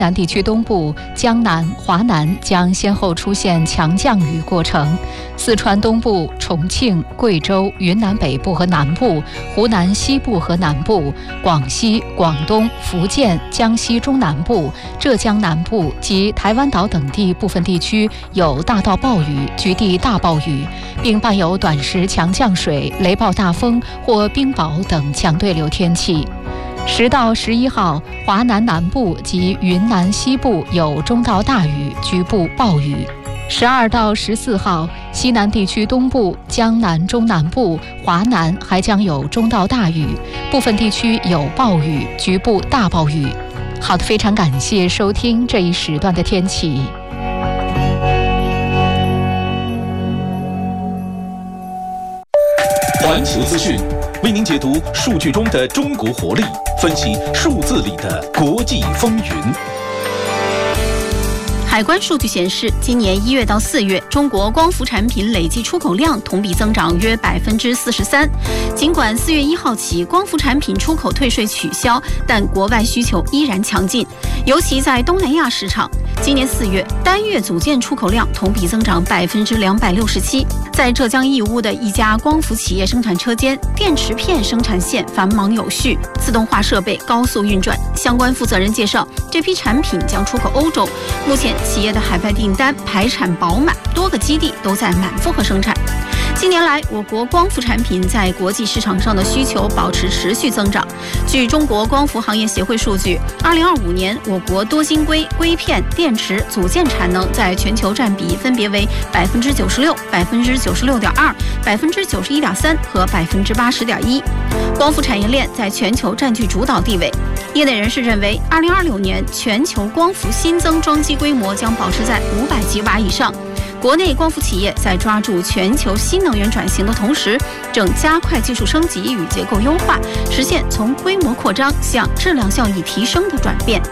南地区东部、江南、华南将先后出现强降雨过程，四川东部、重庆、贵州、云南北部和南部、湖南西部和南部、广西、广东、福建、江西中南部、浙江南部及台湾岛等地部分地区有大到暴雨、局地大暴雨，并伴有短时强降水、雷暴大风或冰雹等强对流天气。10到11号，华南南部及云南西部有中到大雨，局部暴雨。12到14号，西南地区东部、江南中南部、华南还将有中到大雨，部分地区有暴雨，局部大暴雨。好的，非常感谢收听这一时段的天气。 环球资讯为您解读数据中的中国活力，分析数字里的国际风云。 海关数据显示，今年1月到4月，中国光伏产品累计出口量同比增长约43%。尽管4月1号起光伏产品出口退税取消，但国外需求依然强劲，尤其在东南亚市场。今年4月，单月组件出口量同比增长267%。在浙江义乌的一家光伏企业生产车间，电池片生产线繁忙有序，自动化设备高速运转。相关负责人介绍，这批产品将出口欧洲。目前企业的海外订单排产饱满，多个基地都在满负荷生产。近年来，我国光伏产品在国际市场上的需求保持持续增长。据中国光伏行业协会数据，2025年我国多晶硅、硅片、电池、组件产能在全球占比分别为96%、96.2%、91.3%和80.1%。光伏产业链在全球占据主导地位。业内人士认为，2026年全球光伏新增装机规模将保持在500吉瓦以上。国内光伏企业在抓住全球新能源转型的同时，正加快技术升级与结构优化，实现从规模扩张向质量效益提升的转变。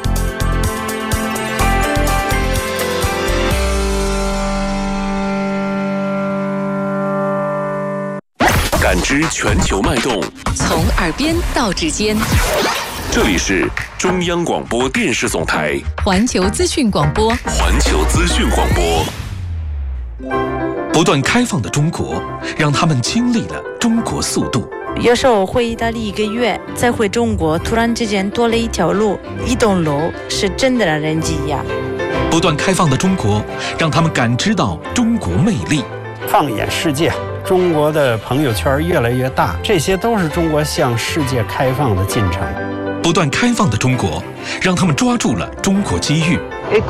感知全球脉动， 从耳边到指尖。 这里是中央广播电视总台环球资讯广播。 环球资讯广播。不断开放的中国，让他们经历了中国速度。 有时候回意大利1个月，再回中国，突然之间多了一条路、一栋楼，是真的让人惊讶。 不断开放的中国，让他们感知到中国魅力。 放眼世界，中国的朋友圈越来越大，这些都是中国向世界开放的进程。 不断开放的中国，让他们抓住了中国机遇。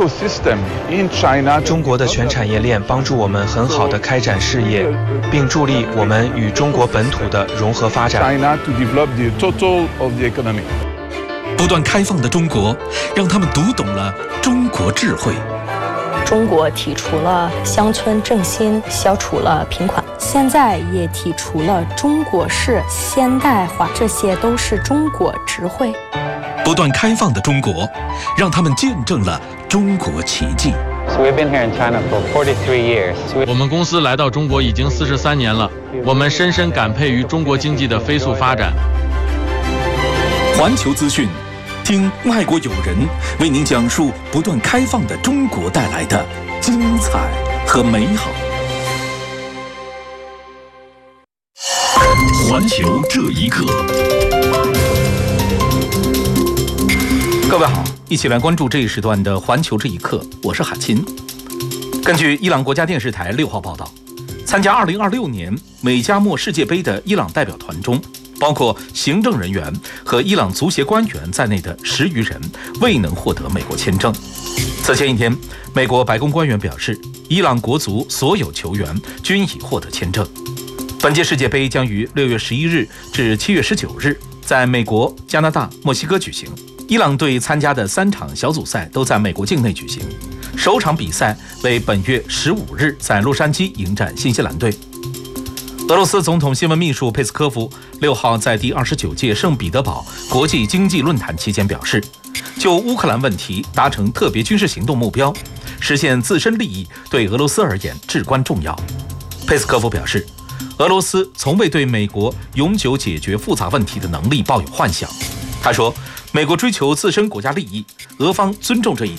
中国的全产业链帮助我们很好地开展事业，并助力我们与中国本土的融合发展。 不断开放的中国，让他们读懂了中国智慧。 中国提出了乡村振兴，消除了贫困，现在也提出了中国式现代化，这些都是中国智慧。 不断开放的中国，让他们见证了中国奇迹。 我们公司来到中国已经43年了，我们深深感佩于中国经济的飞速发展。 环球资讯，听外国友人为您讲述不断开放的中国带来的精彩和美好。环球这一刻，各位好，一起来关注这一时段的环球这一刻，我是海清。根据伊朗国家电视台6号报道，参加2026年美加墨世界杯的伊朗代表团中，包括行政人员和伊朗足协官员在内的10余人未能获得美国签证。此前一天，美国白宫官员表示，伊朗国足所有球员均已获得签证。本届世界杯将于6月11日至7月19日在美国、加拿大、墨西哥举行。伊朗队参加的3场小组赛都在美国境内举行，首场比赛为本月15日在洛杉矶迎战新西兰队。俄罗斯总统新闻秘书佩斯科夫6号在第29届圣彼得堡国际经济论坛期间表示，就乌克兰问题达成特别军事行动目标，实现自身利益对俄罗斯而言至关重要。佩斯科夫表示，俄罗斯从未对美国永久解决复杂问题的能力抱有幻想， 他说，美国追求自身国家利益，俄方尊重这一点。